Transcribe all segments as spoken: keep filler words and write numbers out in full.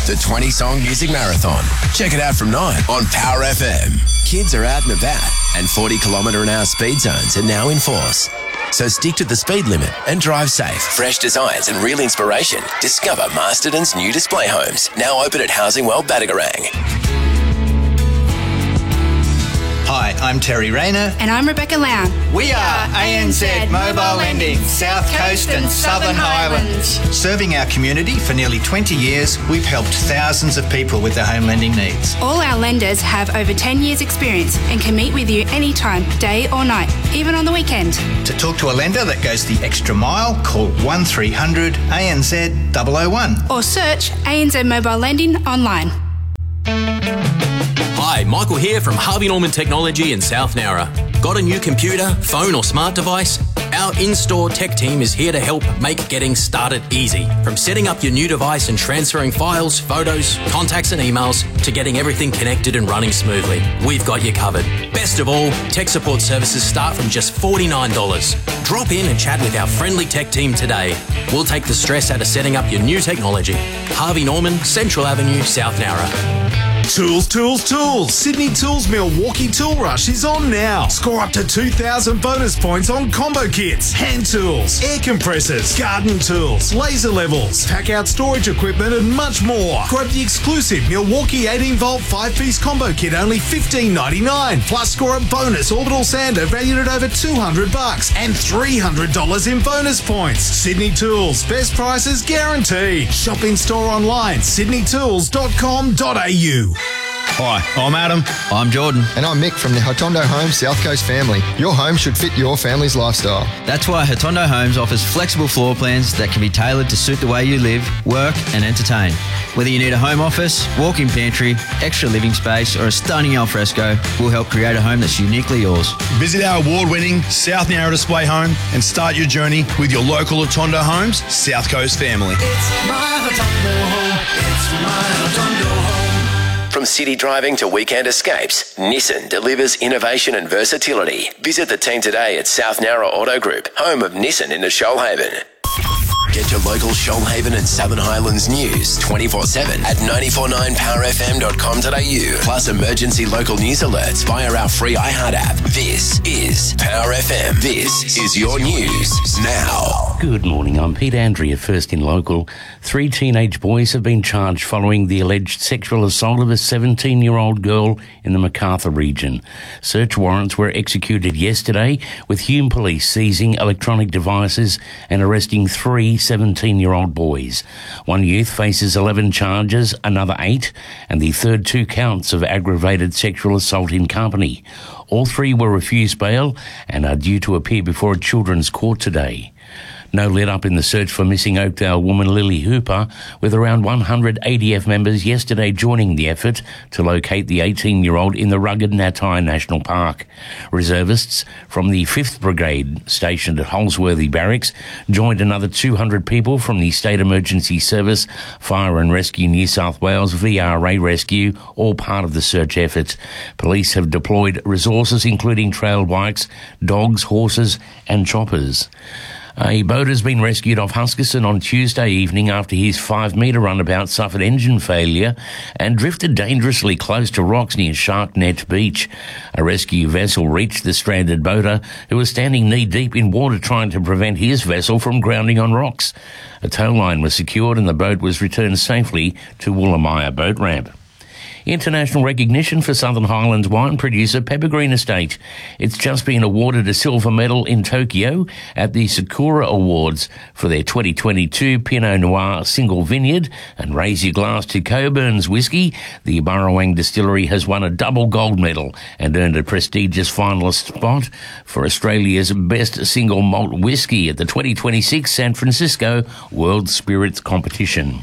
the twenty-song music marathon. Check it out from nine on Power F M. Kids are out and about, and forty kilometre an hour speed zones are now in force. So stick to the speed limit and drive safe. Fresh designs and real inspiration. Discover Masterton's new display homes, now open at Housing World Batagarang. Hi, I'm Terry Rayner. And I'm Rebecca Lown. We are A N Z Mobile Lending, South Coast and Southern Highlands. Serving our community for nearly twenty years, we've helped thousands of people with their home lending needs. All our lenders have over ten years experience and can meet with you anytime, day or night, even on the weekend. To talk to a lender that goes the extra mile, call one three hundred A N Z double oh one. Or search A N Z Mobile Lending online. Hi, Michael here from Harvey Norman Technology in South Nowra. Got a new computer, phone or smart device? Our in-store tech team is here to help make getting started easy. From setting up your new device and transferring files, photos, contacts and emails to getting everything connected and running smoothly. We've got you covered. Best of all, tech support services start from just forty-nine dollars. Drop in and chat with our friendly tech team today. We'll take the stress out of setting up your new technology. Harvey Norman, Central Avenue, South Nowra. Tools, tools, tools. Sydney Tools Milwaukee Tool Rush is on now. Score up to two thousand bonus points on combo kits, hand tools, air compressors, garden tools, laser levels, pack out storage equipment and much more. Grab the exclusive Milwaukee eighteen volt five piece combo kit, only fifteen ninety-nine. Plus score a bonus orbital sander valued at over two hundred bucks and three hundred dollars in bonus points. Sydney Tools, best prices guaranteed. Shop in store online, sydney tools dot com dot a u. Hi, I'm Adam. I'm Jordan. And I'm Mick from the Hotondo Homes South Coast family. Your home should fit your family's lifestyle. That's why Hotondo Homes offers flexible floor plans that can be tailored to suit the way you live, work and entertain. Whether you need a home office, walk-in pantry, extra living space or a stunning alfresco, we'll help create a home that's uniquely yours. Visit our award-winning South Nowra display home and start your journey with your local Hotondo Homes South Coast family. It's my Hotondo home. It's my Hotondo home. From city driving to weekend escapes, Nissan delivers innovation and versatility. Visit the team today at South Nowra Auto Group, home of Nissan in the Shoalhaven. Get your local Shoalhaven and Southern Highlands news twenty-four seven at nine four nine power f m dot com dot a u. Plus emergency local news alerts via our free iHeart app. This is Power F M. This is your news now. Good morning, I'm Pete Andrea, first in local. Three teenage boys have been charged following the alleged sexual assault of a seventeen-year-old girl in the Macarthur region. Search warrants were executed yesterday, with Hume Police seizing electronic devices and arresting three seventeen-year-old boys. One youth faces eleven charges, another eight, and the third two counts of aggravated sexual assault in company. All three were refused bail and are due to appear before a children's court today. No let up in the search for missing Oakdale woman Lily Hooper, with around one hundred A D F members yesterday joining the effort to locate the eighteen-year-old in the rugged Natai National Park. Reservists from the fifth Brigade, stationed at Holsworthy Barracks, joined another two hundred people from the State Emergency Service, Fire and Rescue New South Wales, V R A Rescue, all part of the search effort. Police have deployed resources including trail bikes, dogs, horses and choppers. A boat has been rescued off Huskisson on Tuesday evening after his five-metre runabout suffered engine failure and drifted dangerously close to rocks near Shark Net Beach. A rescue vessel reached the stranded boater, who was standing knee-deep in water trying to prevent his vessel from grounding on rocks. A tow line was secured and the boat was returned safely to Woolamaya Boat Ramp. International recognition for Southern Highlands wine producer Peppergreen Estate. It's just been awarded a silver medal in Tokyo at the Sakura Awards for their twenty twenty-two Pinot Noir single vineyard. And raise your glass to Coburn's whiskey. The Burrowang distillery has won a double gold medal and earned a prestigious finalist spot for Australia's best single malt whiskey at the twenty twenty-six San Francisco World Spirits Competition.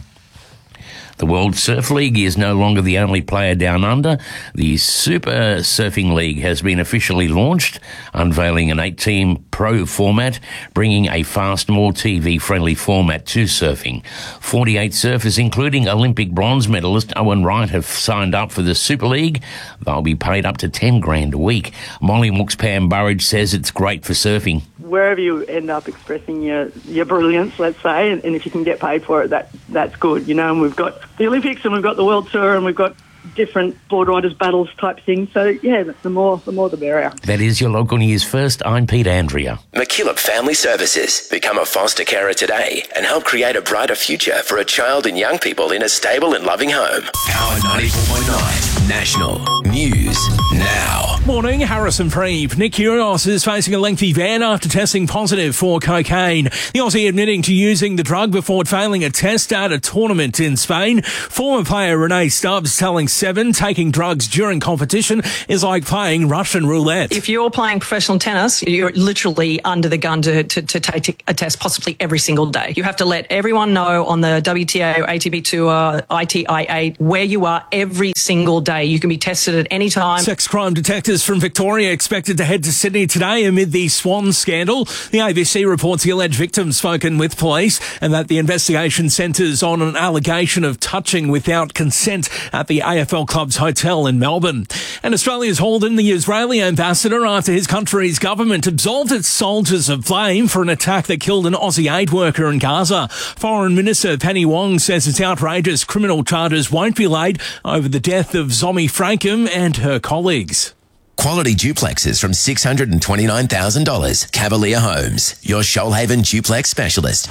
The World Surf League is no longer the only player down under. The Super Surfing League has been officially launched, unveiling an eight-team pro format, bringing a fast, more T V-friendly format to surfing. forty-eight surfers, including Olympic bronze medalist Owen Wright, have signed up for the Super League. They'll be paid up to ten grand a week. Molly Mooks Pam Burridge says it's great for surfing. wherever you end up expressing your, your brilliance, let's say, and, and if you can get paid for it, that that's good, you know. And we've got the Olympics and we've got the World Tour and we've got different board riders battles type thing. So, yeah, the more the more the merrier. That is your local news first. I'm Pete Andrea. McKillop Family Services. Become a foster carer today and help create a brighter future for a child and young people in a stable and loving home. Power ninety-four point nine National News Now. Morning, Harrison Freeb. Nick Kyrgios is facing a lengthy ban after testing positive for cocaine. The Aussie admitting to using the drug before failing a test at a tournament in Spain. Former player Renee Stubbs telling Seven taking drugs during competition is like playing Russian roulette. If you're playing professional tennis, you're literally under the gun to, to, to take a test possibly every single day. You have to let everyone know on the W T A, A T P Tour, I T I A, where you are every single day. You can be tested at any time. Sex crime detectives from Victoria expected to head to Sydney today amid the Swan scandal. The A B C reports the alleged victim spoken with police and that the investigation centres on an allegation of touching without consent at the A F L Club's hotel in Melbourne. And Australia's hauled in the Israeli ambassador after his country's government absolved its soldiers of blame for an attack that killed an Aussie aid worker in Gaza. Foreign Minister Penny Wong says it's outrageous criminal charges won't be laid over the death of Zomi Frankham and her colleagues. Quality duplexes from six hundred twenty-nine thousand dollars. Cavalier Homes, your Shoalhaven duplex specialist.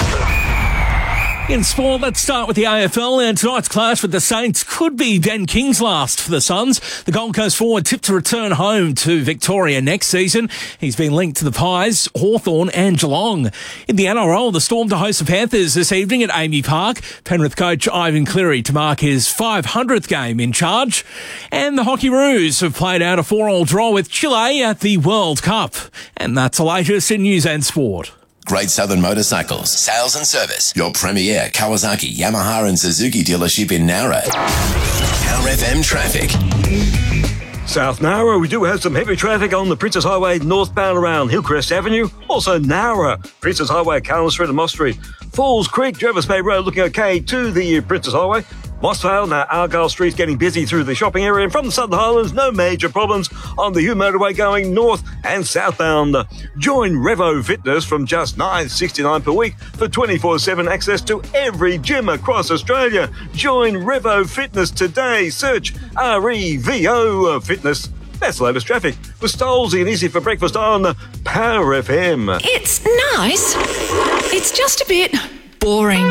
In sport, let's start with the A F L, and tonight's clash with the Saints could be Ben King's last for the Suns. The Gold Coast forward tipped to return home to Victoria next season. He's been linked to the Pies, Hawthorn and Geelong. In the N R L, the Storm to host the Panthers this evening at Amy Park. Penrith coach Ivan Cleary to mark his five hundredth game in charge. And the Hockey Roos have played out a four-all draw with Chile at the World Cup. And that's the latest in news and sport. Great Southern Motorcycles, sales and service. Your premier Kawasaki, Yamaha and Suzuki dealership in Nowra. Power F M traffic. South Nowra, we do have some heavy traffic on the Princess Highway northbound around Hillcrest Avenue. Also Nowra, Princess Highway, Carlin Street and Moss Street. Falls Creek, Jervis Bay Road looking okay to the Princess Highway. Mossvale, now Argyle Street's getting busy through the shopping area, and from the Southern Highlands, no major problems on the Hugh Motorway going north and southbound. Join Revo Fitness from just nine dollars sixty-nine per week for twenty-four seven access to every gym across Australia. Join Revo Fitness today. Search R E V O Fitness. That's the latest traffic with Stolzy and Easy for breakfast on Power F M. It's nice. It's just a bit boring.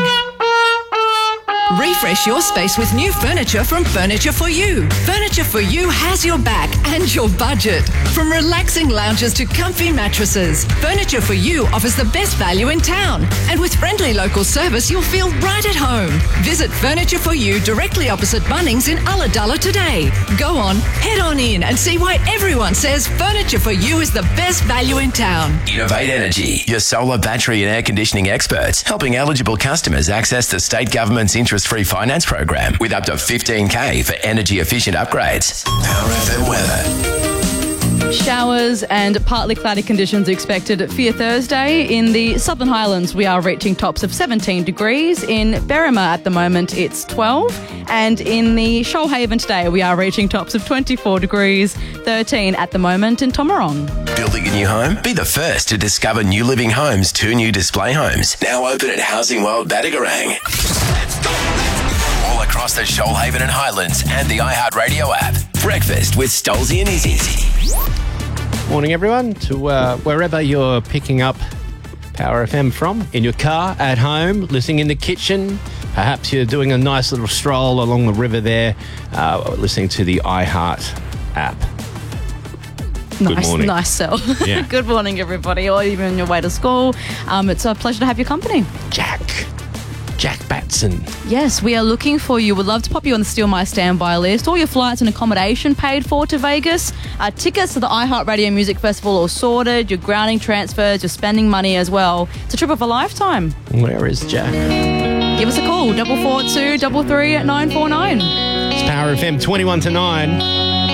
Refresh your space with new furniture from Furniture for You. Furniture for You has your back and your budget. From relaxing lounges to comfy mattresses, Furniture for You offers the best value in town. And with friendly local service, you'll feel right at home. Visit Furniture for You directly opposite Bunnings in Ulladulla today. Go on, head on in and see why everyone says Furniture for You is the best value in town. Innovate Energy, your solar, battery and air conditioning experts, helping eligible customers access the state government's interest-free finance program with up to fifteen K for energy-efficient upgrades. Power F M weather. Showers and partly cloudy conditions expected for your Thursday. In the Southern Highlands, we are reaching tops of seventeen degrees. In Berrima at the moment, it's twelve. And in the Shoalhaven today, we are reaching tops of twenty-four degrees, thirteen at the moment in Tomarong. Building a new home? Be the first to discover New Living Homes' two new display homes. Now open at Housing World Battigarang. Let's go, let's go. All across the Shoalhaven and Highlands and the iHeartRadio app. Breakfast with Stolzy and Izzy. Morning, everyone, to uh, wherever you're picking up Power F M from, in your car, at home, listening in the kitchen. Perhaps you're doing a nice little stroll along the river there, uh, listening to the iHeart app. Good Nice, morning. nice sell. Yeah. Good morning, everybody, or even on your way to school. Um, it's a pleasure to have your company. Jack. Jack Batson. Yes, we are looking for you. We'd love to pop you on the Steal My Standby list. All your flights and accommodation paid for to Vegas. Uh, tickets to the iHeartRadio Music Festival all sorted. Your grounding transfers, your spending money as well. It's a trip of a lifetime. Where is Jack? Give us a call, double four two, double three at nine four nine. It's Power F M twenty-one to nine.